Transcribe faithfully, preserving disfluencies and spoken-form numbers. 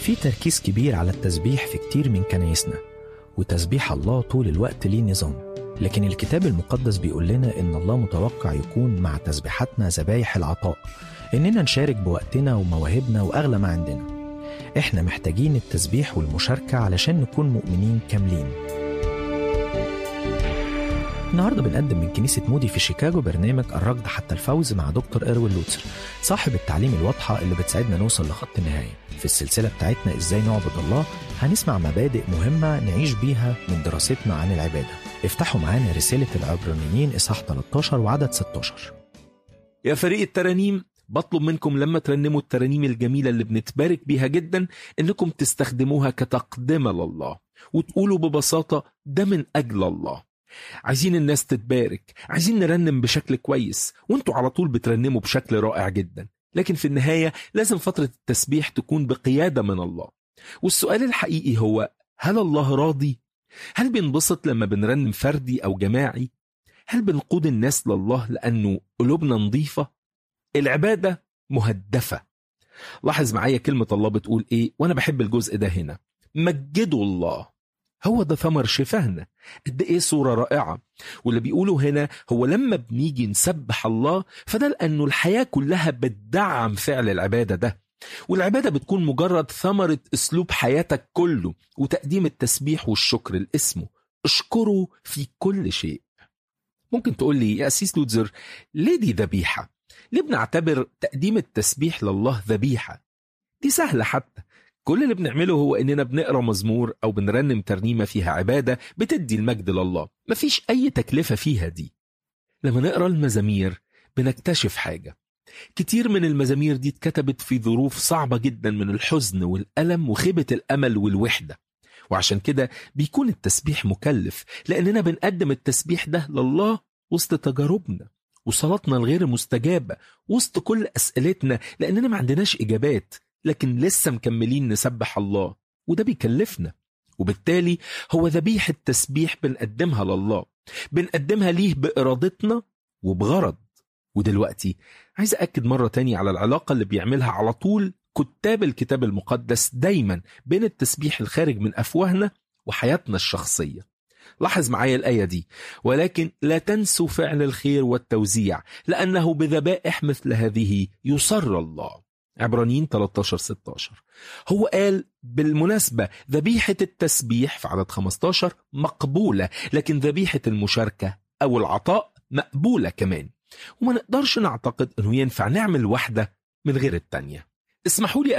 في تركيز كبير على التسبيح في كتير من كنايسنا، وتسبيح الله طول الوقت ليه نظام. لكن الكتاب المقدس بيقول لنا إن الله متوقع يكون مع تسبيحاتنا ذبايح العطاء، إننا نشارك بوقتنا ومواهبنا وأغلى ما عندنا. إحنا محتاجين التسبيح والمشاركة علشان نكون مؤمنين كاملين. النهاردة بنقدم من كنيسة مودي في شيكاغو برنامج الركض حتى الفوز مع دكتور إروين لوتسر، صاحب التعليم الواضحة اللي بتساعدنا نوصل لخط النهاية. في السلسلة بتاعتنا إزاي نعبد الله هنسمع مبادئ مهمة نعيش بيها من دراستنا عن العبادة. افتحوا معانا رسالة العبرانيين إصحاح ثلاثة عشر وعدد ستة عشر. يا فريق الترانيم، بطلب منكم لما ترنموا الترانيم الجميلة اللي بنتبارك بيها جدا إنكم تستخدموها كتقدمة لله وتقولوا ببساطة ده من أجل الله. عايزين الناس تتبارك، عايزين نرنم بشكل كويس، وانتوا على طول بترنموا بشكل رائع جدا. لكن في النهاية لازم فترة التسبيح تكون بقيادة من الله. والسؤال الحقيقي هو، هل الله راضي؟ هل بنبسط لما بنرنم فردي أو جماعي؟ هل بنقود الناس لله لأنه قلوبنا نظيفة؟ العبادة مهدفة. لاحظ معايا كلمة الله بتقول إيه، وأنا بحب الجزء ده هنا: مجدوا الله. هو ده ثمر شفاهنا. قد ايه صورة رائعة. واللي بيقوله هنا هو لما بنيجي نسبح الله فده لأنه الحياة كلها بتدعم فعل العبادة ده، والعبادة بتكون مجرد ثمرة أسلوب حياتك كله، وتقديم التسبيح والشكر لاسمه. اشكره في كل شيء. ممكن تقول لي يا أسيس لوتزر، ليه دي ذبيحة؟ ليه بنعتبر تقديم التسبيح لله ذبيحة؟ دي سهلة حتى. كل اللي بنعمله هو إننا بنقرأ مزمور أو بنرنم ترنيمة فيها عبادة بتدي المجد لله. مفيش أي تكلفة فيها دي. لما نقرأ المزامير بنكتشف حاجة. كتير من المزامير دي اتكتبت في ظروف صعبة جدا من الحزن والألم وخيبة الأمل والوحدة، وعشان كده بيكون التسبيح مكلف، لأننا بنقدم التسبيح ده لله وسط تجاربنا وصلاتنا الغير مستجابة، وسط كل أسئلتنا لأننا ما عندناش إجابات، لكن لسه مكملين نسبح الله، وده بيكلفنا. وبالتالي هو ذبيحة تسبيح بنقدمها لله، بنقدمها ليه بإرادتنا وبغرض. ودلوقتي عايز أكد مرة تاني على العلاقة اللي بيعملها على طول كتاب الكتاب المقدس دايما بين التسبيح الخارج من أفواهنا وحياتنا الشخصية. لاحظ معايا الآية دي: ولكن لا تنسوا فعل الخير والتوزيع لأنه بذبائح مثل هذه يسر الله. عبرانيين ثلاثة عشر ستة عشر. هو قال بالمناسبة ذبيحة التسبيح في عدد خمسة عشر مقبولة، لكن ذبيحة المشاركة أو العطاء مقبولة كمان. وما نقدرش نعتقد أنه ينفع نعمل واحدة من غير التانية. اسمحوا لي